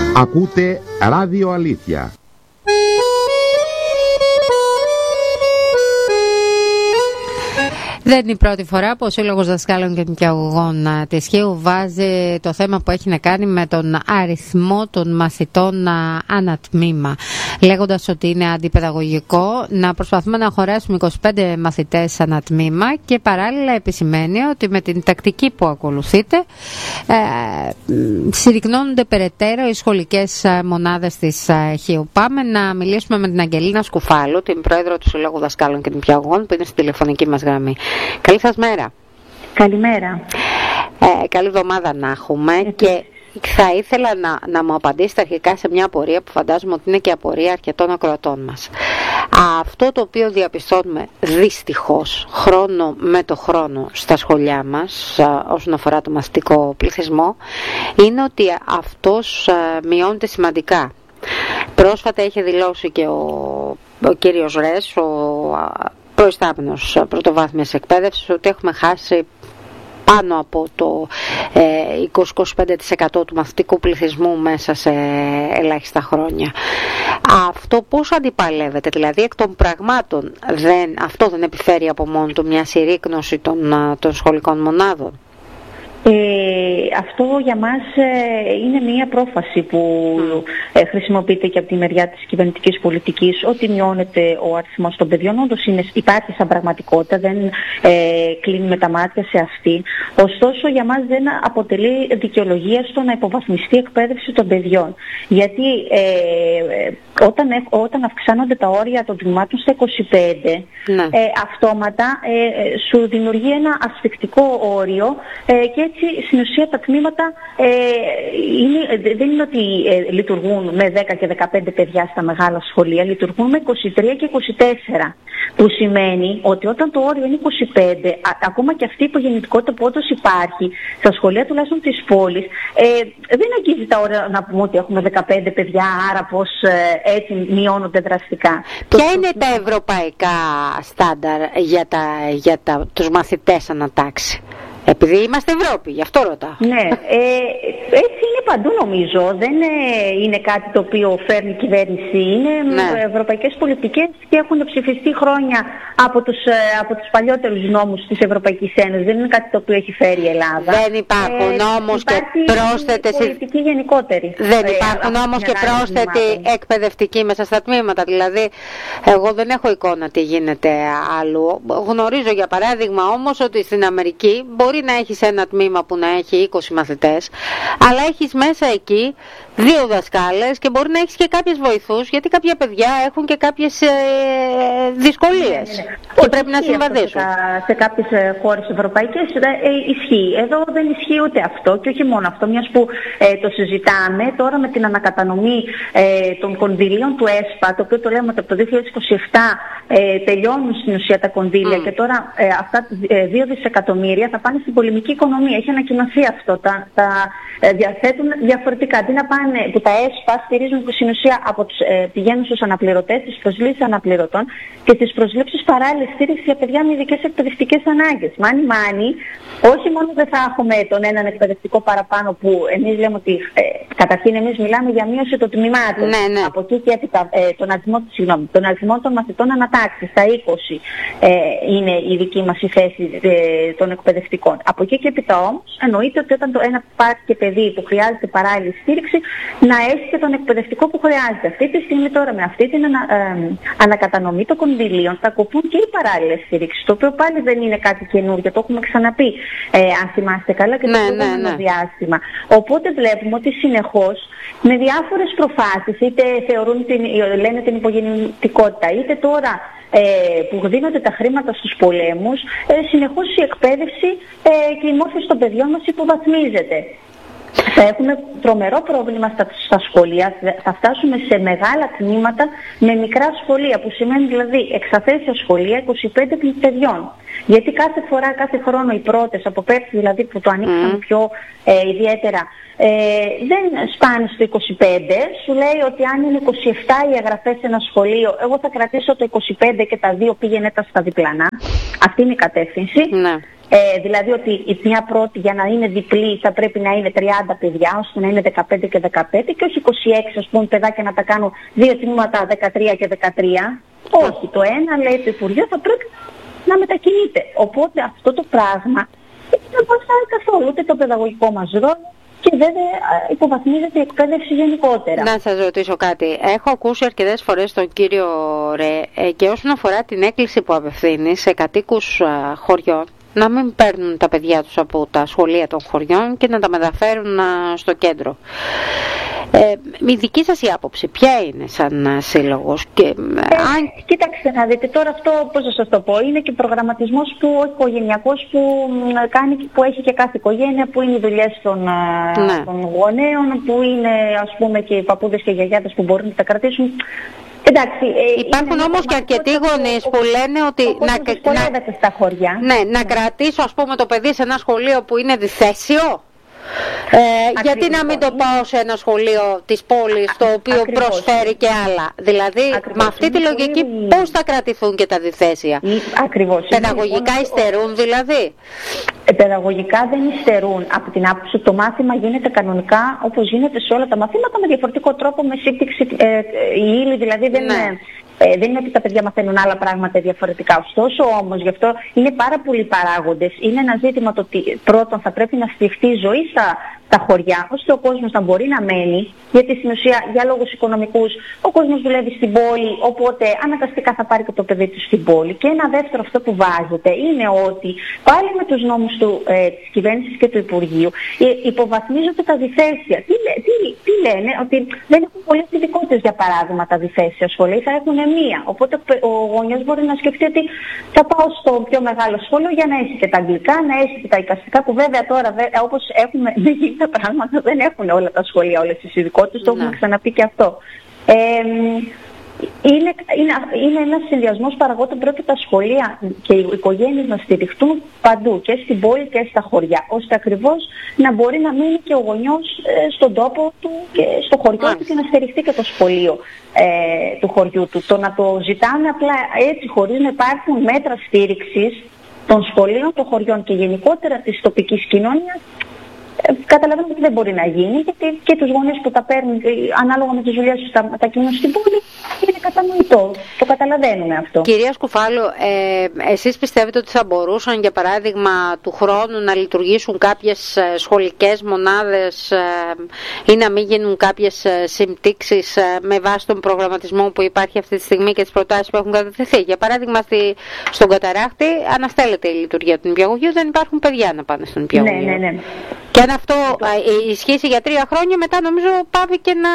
Ακούτε Ράδιο Αλήθεια. Δεν είναι η πρώτη φορά που ο Σύλλογος Δασκάλων και Νηπιαγωγών της Χίου βάζει το θέμα που έχει να κάνει με τον αριθμό των μαθητών ανατμήμα, λέγοντας ότι είναι αντιπαιδαγωγικό να προσπαθούμε να χωρέσουμε 25 μαθητές ανατμήμα και παράλληλα επισημαίνει ότι με την τακτική που ακολουθείτε συρρυκνώνονται περαιτέρω οι σχολικές μονάδες της Χίου. Πάμε να μιλήσουμε με την Αγγελίνα Σκουφάλου, την πρόεδρο του Συλλόγου Δασκάλων και Νηπιαγωγών, που είναι στη τηλεφωνική μας γραμμή. Καλή σας μέρα. Καλημέρα. Καλή εβδομάδα να έχουμε. Και θα ήθελα να μου απαντήσετε αρχικά σε μια απορία που φαντάζομαι ότι είναι και απορία αρκετών ακροατών μας. Αυτό το οποίο διαπιστώνουμε δυστυχώς χρόνο με το χρόνο στα σχολιά μας όσον αφορά το μαθητικό πληθυσμό είναι ότι αυτός μειώνεται σημαντικά. Πρόσφατα είχε δηλώσει και ο κύριος Ρες, ο προϊστάμενος πρωτοβάθμιας εκπαίδευσης, ότι έχουμε χάσει πάνω από το 20-25% του μαθητικού πληθυσμού μέσα σε ελάχιστα χρόνια. Αυτό πώς αντιπαλεύεται, δηλαδή εκ των πραγμάτων αυτό δεν επιφέρει από μόνο του μια συρρίκνωση των σχολικών μονάδων? Αυτό για μας είναι μια πρόφαση που χρησιμοποιείται και από τη μεριά της κυβερνητικής πολιτικής, ότι μειώνεται ο αριθμός των παιδιών. Όντως υπάρχει σαν πραγματικότητα, δεν κλείνουμε τα μάτια σε αυτή. Ωστόσο για μας δεν αποτελεί δικαιολογία στο να υποβαθμιστεί η εκπαίδευση των παιδιών. Γιατί όταν αυξάνονται τα όρια των τμήματων στα 25, αυτόματα σου δημιουργεί ένα ασφικτικό όριο και έτσι στην ουσία τα τμήματα δεν είναι ότι λειτουργούν με 10 και 15 παιδιά στα μεγάλα σχολεία, λειτουργούν με 23 και 24. Που σημαίνει ότι όταν το όριο είναι 25, ακόμα και αυτή η υπογεννητικότητα που όντως υπάρχει στα σχολεία τουλάχιστον της πόλης, δεν αγγίζει τα όρια να πούμε ότι έχουμε 15 παιδιά, άρα πως έτσι μειώνονται δραστικά. Ποια είναι τα ευρωπαϊκά στάνταρ για τους μαθητές ανατάξει? Επειδή είμαστε Ευρώπη, γι' αυτό ρωτάω. Ναι, έτσι είναι παντού νομίζω. Δεν είναι κάτι το οποίο φέρνει η κυβέρνηση. Είναι ευρωπαϊκές πολιτικές και έχουν ψηφιστεί χρόνια από τους παλιότερους νόμους της Ευρωπαϊκής Ένωσης. Δεν είναι κάτι το οποίο έχει φέρει η Ελλάδα. Δεν υπάρχουν όμως και πρόσθετες... πολιτική γενικότερη. Δεν υπάρχουν όμως και πρόσθετοι εκπαιδευτικοί μέσα στα τμήματα. Δηλαδή, εγώ δεν έχω εικόνα τι γίνεται αλλού. Γνωρίζω για παράδειγμα όμως ότι στην Αμερική μπορεί να έχεις ένα τμήμα που να έχει 20 μαθητές, αλλά έχεις μέσα εκεί 2 δασκάλες και μπορεί να έχεις και κάποιες βοηθούς, γιατί κάποια παιδιά έχουν και κάποιες δυσκολίες και πρέπει να συμβαδίσουν. Σε κάποιες χώρες ευρωπαϊκές ισχύει. Εδώ δεν ισχύει ούτε αυτό και όχι μόνο αυτό, μιας που το συζητάμε τώρα με την ανακατανομή των κονδυλίων του ΕΣΠΑ, το οποίο το λέμε ότι από το 2027 τελειώνουν στην ουσία τα κονδύλια και τώρα αυτά 2 δισεκατομμύρια θα πάνε στην πολεμική οικονομία. Έχει ανακοινωθεί αυτό. Τα διαθέτουν διαφορετικά. Αντί να πάνε που τα ΕΣΠΑ στηρίζουν που στην ουσία πηγαίνουν στους αναπληρωτές, στις προσλήψεις αναπληρωτών και στις προσλήψεις παράλληλης στήριξης για παιδιά με ειδικές εκπαιδευτικές ανάγκες. Μάνι, όχι μόνο δεν θα έχουμε τον έναν εκπαιδευτικό παραπάνω που εμείς λέμε ότι καταρχήν εμείς μιλάμε για μείωση των τμήματων. Ναι. Από εκεί και έπειτα τον αριθμό των μαθητών ανατάξης, στα 20 είναι η δική μας η θέση των εκπαιδευτικών. Από εκεί και έπειτα όμως εννοείται ότι όταν ένα υπάρχει και παιδί που χρειάζεται παράλληλη στήριξη, να έχει και τον εκπαιδευτικό που χρειάζεται. Αυτή τη στιγμή τώρα με αυτή την ανακατανομή των κονδυλίων θα κοπούν και οι παράλληλες στήριξεις, το οποίο πάλι δεν είναι κάτι καινούργιο, το έχουμε ξαναπεί αν θυμάστε καλά και το προηγούμενο διάστημα. Οπότε βλέπουμε ότι συνεχώς με διάφορες προφάσεις, είτε λένε την υπογεννητικότητα, είτε τώρα που δίνονται τα χρήματα στους πολέμους, συνεχώς η εκπαίδευση και η μόρφωση των παιδιών μας υποβαθμίζεται. Θα έχουμε τρομερό πρόβλημα στα σχολεία, θα φτάσουμε σε μεγάλα τμήματα με μικρά σχολεία, που σημαίνει δηλαδή εξαθέσια σχολεία 25 παιδιών. Γιατί κάθε χρόνο οι πρώτες, από πέρσι δηλαδή που το ανοίξαμε πιο ιδιαίτερα, δεν σπάνε στο 25, σου λέει ότι αν είναι 27 οι εγγραφές σε ένα σχολείο, εγώ θα κρατήσω το 25 και τα 2 πήγαινε τα στα διπλανά. Αυτή είναι η κατεύθυνση. Ναι. Δηλαδή ότι η μια πρώτη για να είναι διπλή θα πρέπει να είναι 30 παιδιά, ώστε να είναι 15 και 15 και όχι 26 ας πούμε παιδάκια να τα κάνουν 2 τμήματα 13 και 13. Όχι, το ένα λέει το Υπουργείο θα πρέπει να μετακινείται. Οπότε αυτό το πράγμα δεν βοηθάει καθόλου ούτε το παιδαγωγικό μας ρόλο και βέβαια υποβαθμίζεται η εκπαίδευση γενικότερα. Να σας ρωτήσω κάτι. Έχω ακούσει αρκετές φορές τον κύριο Ρε και όσον αφορά την έκκληση που απευθύνει σε κατοίκους χωριών να μην παίρνουν τα παιδιά τους από τα σχολεία των χωριών και να τα μεταφέρουν στο κέντρο. Η δική σας η άποψη ποια είναι σαν σύλλογος? Κοίταξτε να δείτε τώρα αυτό, πώς θα σας το πω, είναι και προγραμματισμός που ο οικογενειακός που έχει και κάθε οικογένεια, που είναι οι δουλειές των γονέων, που είναι ας πούμε και οι παππούδες και οι γιαγιάδες που μπορούν να τα κρατήσουν. Εντάξει, υπάρχουν όμως και αρκετοί γονείς που λένε ότι στα χωριά. Να κρατήσω ας πούμε το παιδί σε ένα σχολείο που είναι διθέσιο. Γιατί να μην το πάω σε ένα σχολείο της πόλης το οποίο προσφέρει και άλλα? Δηλαδή με αυτή τη λογική πώς θα κρατηθούν και τα διθέσια? Ακριβώς. Παιδαγωγικά υστερούν δηλαδή? Παιδαγωγικά δεν υστερούν. Από την άποψη το μάθημα γίνεται κανονικά όπως γίνεται σε όλα τα μαθήματα με διαφορετικό τρόπο, με σύμπτυξη η ύλη, δηλαδή δεν είναι ότι τα παιδιά μαθαίνουν άλλα πράγματα διαφορετικά. Ωστόσο όμως, γι' αυτό είναι πάρα πολλοί παράγοντες. Είναι ένα ζήτημα το ότι πρώτον θα πρέπει να στηριχτεί η ζωή στα χωριά, ώστε ο κόσμος να μπορεί να μένει, γιατί στην ουσία για λόγους οικονομικούς ο κόσμος δουλεύει στην πόλη, οπότε αναγκαστικά θα πάρει και το παιδί του στην πόλη. Και ένα δεύτερο αυτό που βάζεται είναι ότι πάλι με τους νόμους της κυβέρνησης και του Υπουργείου υποβαθμίζονται τα διθέσια. Τι λένε? Ότι δεν έχουν πολλές ειδικότητες, για παράδειγμα, τα διθέσια σχολεία, θα έχουν μία. Οπότε ο γονιός μπορεί να σκεφτεί ότι θα πάω στο πιο μεγάλο σχολείο για να έχει και τα αγγλικά, να έχει και τα εικαστικά, που βέβαια τώρα όπως έχουμε δει τα πράγματα δεν έχουν όλα τα σχολεία όλες τις ειδικότητες, το έχουμε ξαναπεί και αυτό. Είναι ένας συνδυασμός παραγόντων. Πρέπει τα σχολεία και οι οικογένειες να στηριχτούν παντού, και στην πόλη και στα χωριά, ώστε ακριβώς να μπορεί να μείνει και ο γονιός στον τόπο του και στο χωριό του και να στηριχτεί και το σχολείο του χωριού του. Το να το ζητάμε απλά έτσι χωρίς να υπάρχουν μέτρα στήριξης των σχολείων, των χωριών και γενικότερα της τοπικής κοινωνίας, καταλαβαίνουμε ότι δεν μπορεί να γίνει, γιατί και τους γονείς που τα παίρνουν ανάλογα με τις δουλειές τους τα κινούν στην πόλη είναι κατανοητό. Το καταλαβαίνουμε αυτό. Κυρία Σκουφάλου, εσείς πιστεύετε ότι θα μπορούσαν για παράδειγμα του χρόνου να λειτουργήσουν κάποιες σχολικές μονάδες ή να μην γίνουν κάποιες συμπτύξεις με βάση τον προγραμματισμό που υπάρχει αυτή τη στιγμή και τις προτάσεις που έχουν κατατεθεί? Για παράδειγμα στον Καταράχτη αναστέλλεται η λειτουργία του νηπιαγωγείου, δεν υπάρχουν παιδιά να πάνε στον νηπιαγωγείο. Ναι. Και αν αυτό ισχύσει για 3 χρόνια, μετά νομίζω πάβει και να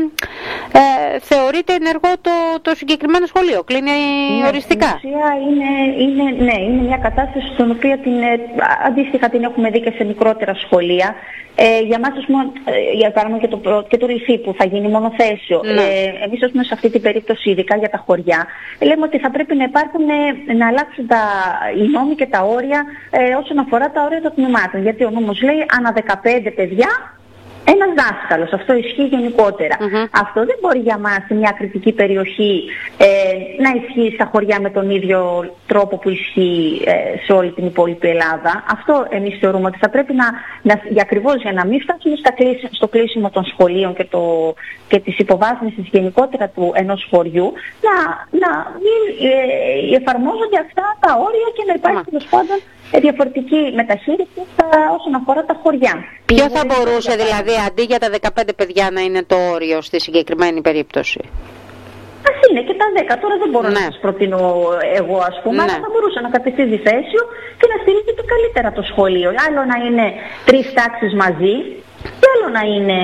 θεωρείται ενεργό το συγκεκριμένο σχολείο. Κλείνει οριστικά. Στην ουσία είναι μια κατάσταση στην οποία αντίστοιχα την έχουμε δει και σε μικρότερα σχολεία. Για μας, ας πούμε, για παράδειγμα και το Λυφί που θα γίνει μονοθέσιο. Εμείς, ας πούμε, σε αυτή την περίπτωση, ειδικά για τα χωριά, λέμε ότι θα πρέπει να αλλάξουν οι νόμοι και τα όρια όσον αφορά τα όρια των τμήματων. Γιατί ο νόμος λέει ανά 15 παιδιά ένας δάσκαλος. Αυτό ισχύει γενικότερα. Αυτό δεν μπορεί για μας σε μια κριτική περιοχή να ισχύει στα χωριά με τον ίδιο τρόπο που ισχύει σε όλη την υπόλοιπη Ελλάδα. Αυτό εμείς θεωρούμε ότι θα πρέπει ακριβώς για να μην φτάσουμε στο κλείσιμο των σχολείων και της υποβάθμισης γενικότερα του ενός χωριού, να μην εφαρμόζονται αυτά τα όρια και να υπάρχει τέλος πάντων διαφορετική μεταχείριση όσον αφορά τα χωριά. Ποιο θα μπορούσε δηλαδή αντί για τα 15 παιδιά να είναι το όριο στη συγκεκριμένη περίπτωση? Ας είναι και τα 10. Τώρα δεν μπορώ να σας προτείνω εγώ, ας πούμε, αλλά θα μπορούσε να κατευθύνει διθέσιο και να στηρίζεται καλύτερα το σχολείο. Άλλο να είναι 3 τάξεις μαζί και άλλο να είναι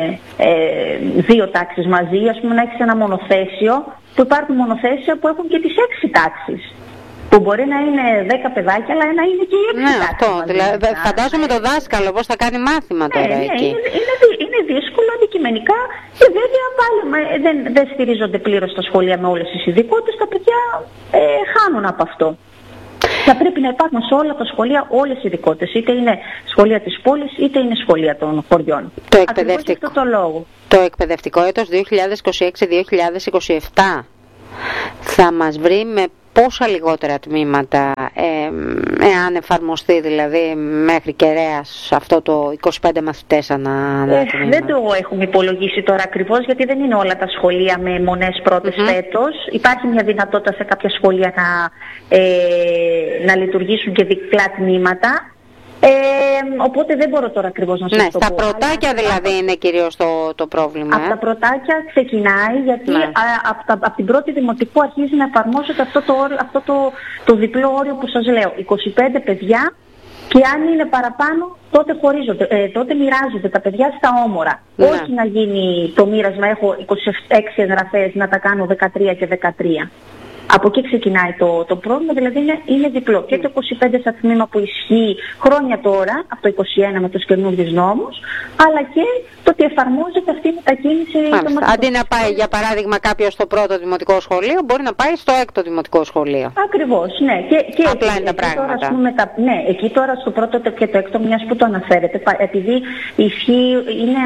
2 τάξεις μαζί. Ας πούμε να έχεις ένα μονοθέσιο, που υπάρχουν μονοθέσια που έχουν και τις 6 τάξεις. Που μπορεί να είναι 10 παιδάκια, αλλά να είναι και οι 6 τάξεις. Αυτό. Δηλαδή, φαντάζομαι το δάσκαλο πώς θα κάνει μάθημα τώρα εκεί. Είναι δύσκολο αντικειμενικά και βέβαια πάλι δεν στηρίζονται πλήρως τα σχολεία με όλες τις ειδικότητες. Τα παιδιά χάνουν από αυτό. Θα πρέπει να υπάρχουν σε όλα τα σχολεία όλες οι ειδικότητες. Είτε είναι σχολεία της πόλης, είτε είναι σχολεία των χωριών. Το εκπαιδευτικό έτος 2026-2027 θα μας βρει με πόσα λιγότερα τμήματα, εάν εφαρμοστεί δηλαδή μέχρι κεραίας αυτό το 25 μαθητές ανά τμήμα? Δεν το έχουμε υπολογίσει τώρα ακριβώς, γιατί δεν είναι όλα τα σχολεία με μονές πρώτες φέτος. Υπάρχει μια δυνατότητα σε κάποια σχολεία να λειτουργήσουν και διπλά τμήματα. Οπότε δεν μπορώ τώρα ακριβώς να σας το πω. Στα πρωτάκια δηλαδή είναι κυρίως το πρόβλημα. Από τα πρωτάκια ξεκινάει, γιατί από την πρώτη δημοτικού αρχίζει να εφαρμόζεται αυτό το διπλό όριο που σας λέω. 25 παιδιά, και αν είναι παραπάνω τότε χωρίζονται, τότε μοιράζονται τα παιδιά στα όμορα. Όχι να γίνει το μοίρασμα, έχω 26 εγγραφές, να τα κάνω 13 και 13. Από εκεί ξεκινάει το πρόβλημα, δηλαδή είναι διπλό. Και το 25 στα τμήμα που ισχύει χρόνια τώρα, από το 21 με τους καινούργιους νόμους, αλλά και το ότι εφαρμόζεται αυτή η μετακίνηση. Αντί να πάει για παράδειγμα κάποιος στο πρώτο δημοτικό σχολείο, μπορεί να πάει στο έκτο δημοτικό σχολείο. Ακριβώς, ναι. Και απλά είναι τα πράγματα. Τώρα, ναι, εκεί τώρα στο πρώτο και το έκτο, μιας που το αναφέρετε, επειδή είναι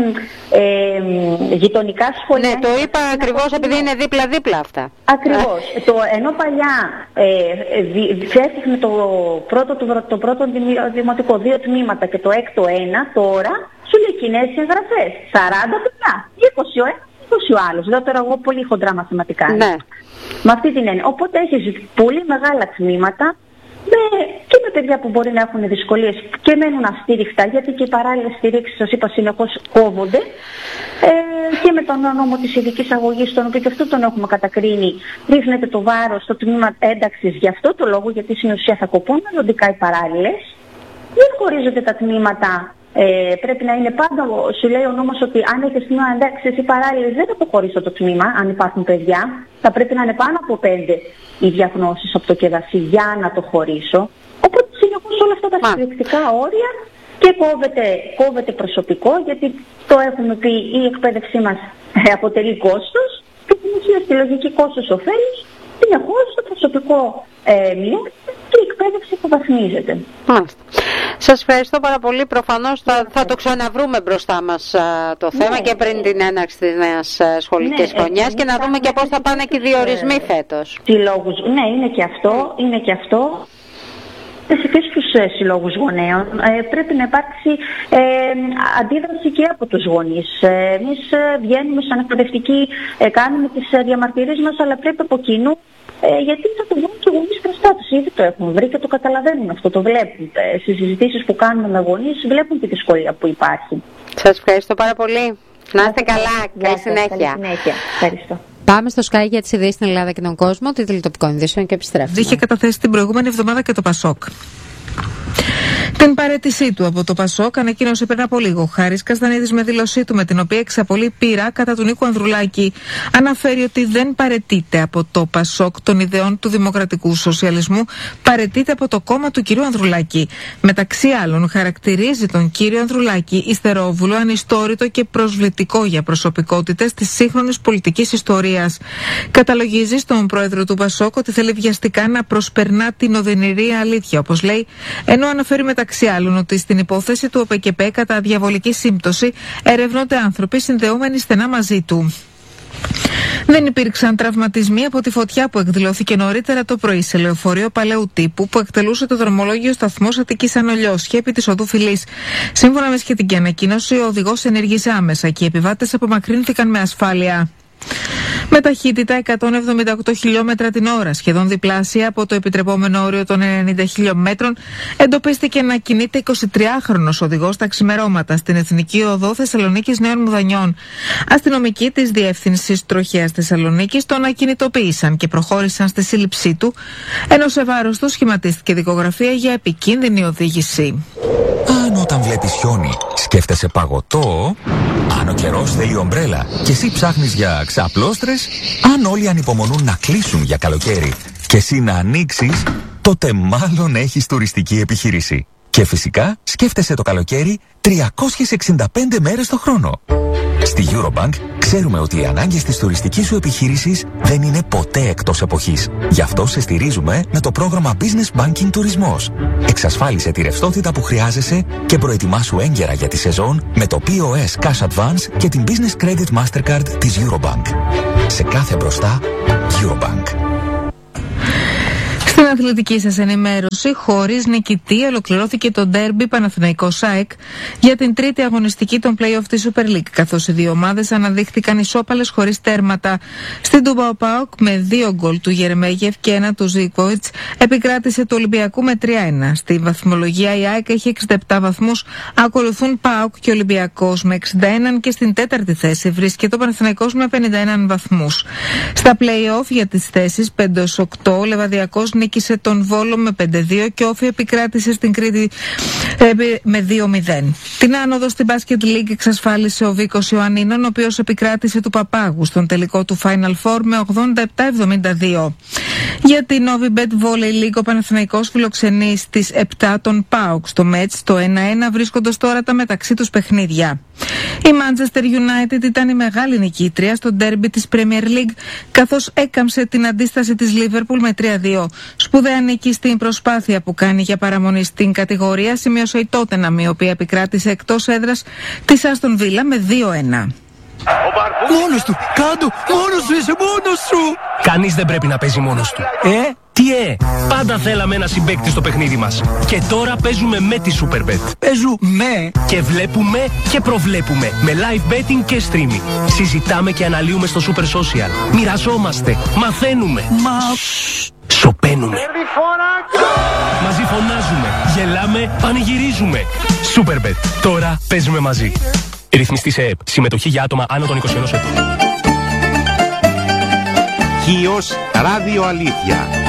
γειτονικά σχολεία. Ναι, το είπα ακριβώς επειδή είναι δίπλα-δίπλα αυτά. Ακριβώς. Ενώ παλιά έφτιαχνε το πρώτο δημοτικό 2 τμήματα και το έκτο 1, τώρα σου λέει κοινές εγγραφές. 40 παιδιά, 20 ο ένας, 20 ο άλλος. Λέω τώρα εγώ πολύ χοντρά μαθηματικά. Ναι. Με αυτή την έννοια. Οπότε έχεις πολύ μεγάλα τμήματα και με παιδιά που μπορεί να έχουν δυσκολίες και μένουν αστήριχτα, γιατί και οι παράλληλες στηρίξεις, σας είπα, συνεχώς κόβονται, και με τον νόμο της ειδικής αγωγής, τον οποίο και αυτό τον έχουμε κατακρίνει, ρίχνεται το βάρος στο τμήμα ένταξης για αυτό το λόγο, γιατί στην ουσία θα κοπούν μελλοντικά οι παράλληλες. Δεν χωρίζονται τα τμήματα. Πρέπει να είναι πάντα, σου λέει ο νόμος, ότι αν έχεις τμήμα εντάξεις ή παράλληλες, δεν θα αποχωρήσω το τμήμα, αν υπάρχουν παιδιά. Θα πρέπει να είναι πάνω από 5 οι διαγνώσεις από το ΚΕΔΑΣΥ για να το χωρίσω. Οπότε συνεχώς όλα αυτά τα συντρικτικά όρια, και κόβεται προσωπικό, γιατί το έχουμε πει, η εκπαίδευσή μας αποτελεί κόστος, και στην ουσία στη λογική κόστος-οφέλους συνεχώς το προσωπικό μειώνεται και η εκπαίδευση υποβαθμίζεται. Μάλιστα. Σας ευχαριστώ πάρα πολύ. Προφανώς θα το ξαναβρούμε μπροστά μας το θέμα και πριν την έναρξη της νέας σχολικής χρονιάς, και να δούμε και πώς θα πάνε και οι διορισμοί φέτος. Ναι, είναι και αυτό. Και στους συλλόγους γονέων πρέπει να υπάρξει αντίδραση και από τους γονείς. Εμείς βγαίνουμε σαν εκπαιδευτικοί, κάνουμε τις διαμαρτυρίες μας, αλλά πρέπει από κοινού, γιατί θα το βρουν και οι γονείς μπροστά τους. Ήδη το έχουν βρει και το καταλαβαίνουν αυτό, το βλέπουν. Στις συζητήσεις που κάνουμε με γονείς βλέπουν τη δυσκολία που υπάρχει. Σας ευχαριστώ πάρα πολύ. Να είστε καλά. Καλή συνέχεια. Ευχαριστώ. Πάμε στο Sky για τις ειδήσεις στην Ελλάδα και τον κόσμο, τίτλοι τοπικών ειδήσεων, και επιστρέφουμε. Είχε καταθέσει την προηγούμενη εβδομάδα και το Πασόκ. Την παραίτησή του από το Πασόκ ανακοίνωσε πριν από λίγο ο Χάρης Καστανίδης με δήλωσή του, με την οποία εξαπολύει πείρα κατά του Νίκου Ανδρουλάκη. Αναφέρει ότι δεν παραιτείται από το Πασόκ των ιδεών του δημοκρατικού σοσιαλισμού, παραιτείται από το κόμμα του κυρίου Ανδρουλάκη. Μεταξύ άλλων, χαρακτηρίζει τον κύριο Ανδρουλάκη υστερόβουλο, ανιστόρητο και προσβλητικό για προσωπικότητες της σύγχρονης πολιτικής ιστορίας. Καταλογίζει στον πρόεδρο του Πασόκ ότι θέλει βιαστικά να προσπερνά την οδυνηρή αλήθεια, όπως λέει, ενώ αναφέρει μεταξύ άλλων ότι στην υπόθεση του ΟΠΕΚΕΠΕ κατά διαβολική σύμπτωση ερευνώνται άνθρωποι συνδεόμενοι στενά μαζί του. Δεν υπήρξαν τραυματισμοί από τη φωτιά που εκδηλώθηκε νωρίτερα το πρωί σε λεωφορείο παλαιού τύπου που εκτελούσε το δρομολόγιο σταθμός Αττικής Ανολιώσια επί της οδού Φυλής. Σύμφωνα με σχετική ανακοίνωση, ο οδηγός ενεργήσε άμεσα και οι επιβάτες απομακρύνθηκαν με ασφάλεια. Με ταχύτητα 178 χιλιόμετρα την ώρα, σχεδόν διπλάσια από το επιτρεπόμενο όριο των 90 χιλιόμετρων, εντοπίστηκε να κινείται 23χρονος οδηγός τα ξημερώματα στην Εθνική Οδό Θεσσαλονίκης Νέων Μουδανιών. Αστυνομικοί της Διεύθυνσης Τροχέας Θεσσαλονίκης τον ακινητοποίησαν και προχώρησαν στη σύλληψή του, ενώ σε βάρος του σχηματίστηκε δικογραφία για επικίνδυνη οδήγηση. Αν όταν βλέπεις χιόνι σκέφτεσαι παγωτό, αν ο καιρός θέλει ομπρέλα και εσύ ψάχνεις για ξαπλώστρες, αν όλοι ανυπομονούν να κλείσουν για καλοκαίρι και εσύ να ανοίξεις, τότε μάλλον έχεις τουριστική επιχείρηση. Και φυσικά σκέφτεσαι το καλοκαίρι 365 μέρες το χρόνο. Στη Eurobank ξέρουμε ότι οι ανάγκες της τουριστικής σου επιχείρησης δεν είναι ποτέ εκτός εποχής. Γι' αυτό σε στηρίζουμε με το πρόγραμμα Business Banking Τουρισμός. Εξασφάλισε τη ρευστότητα που χρειάζεσαι και προετοιμάσου έγκαιρα για τη σεζόν με το POS Cash Advance και την Business Credit Mastercard της Eurobank. Σε κάθε μπροστά, Eurobank. Στην αθλητική σας ενημέρωση, χωρίς νικητή, ολοκληρώθηκε το ντέρμπι Παναθηναϊκός ΑΕΚ για την τρίτη αγωνιστική των play-off της Super League, καθώς οι δύο ομάδες αναδείχθηκαν ισόπαλες χωρίς τέρματα. Στην Τούμπα ο ΠΑΟΚ με 2 γκολ του Γερμέγεφ και 1 του Ζίκοβιτς επικράτησε του Ολυμπιακού με 3-1. Στη βαθμολογία η ΑΕΚ έχει 67 βαθμούς, ακολουθούν ΠΑΟΚ και Ολυμπιακός με 61 και στην τέταρτη θέση βρίσκεται ο Παναθηναϊκός με 51 βαθμούς. Στα play-off για τις θέσεις 5-8, ο Λεβαδιακός νίκησε τον Βόλο με 5-2 και ο Όφη επικράτησε στην Κρήτη με 2-0. Την άνοδο στην Basket League εξασφάλισε ο Βίκος Ιωαννίνων, ο οποίος επικράτησε του Παπάγου στον τελικό του Final Four με 87-72. Για την Novibet Volley League, ο Παναθηναϊκός φιλοξενεί στις 7 τον ΠΑΟΚ στο Μέτς, το 1-1 βρίσκοντας τώρα τα μεταξύ τους παιχνίδια. Η Manchester United ήταν η μεγάλη νικήτρια στο ντέρμπι της Premier League, καθώς έκαμψε την αντίσταση της Liverpool με 3-2. Σπουδαία νίκη στην προσπάθεια που κάνει για παραμονή στην κατηγορία σημείωσε η Tottenham, η οποία επικράτησε εκτός έδρας της Aston Villa με 2-1. Μόνος του! Κάντο! Μόνος σου! Είσαι μόνος σου! Κανείς δεν πρέπει να παίζει μόνος του. Τι πάντα θέλαμε ένα συμπαίκτη στο παιχνίδι μας. Και τώρα παίζουμε με τη Superbet. Παίζουμε! Και βλέπουμε και προβλέπουμε. Με live betting και streaming. Συζητάμε και αναλύουμε στο Super Social. Μοιραζόμαστε. Μαθαίνουμε. Σωπαίνουμε. Μαζί φωνάζουμε. Γελάμε. Πανηγυρίζουμε. Superbet. Τώρα παίζουμε μαζί. Ρυθμιστή σε ΕΕΠ. Συμμετοχή για άτομα άνω των 21 ετών. Χίος Ράδιο Αλήθεια.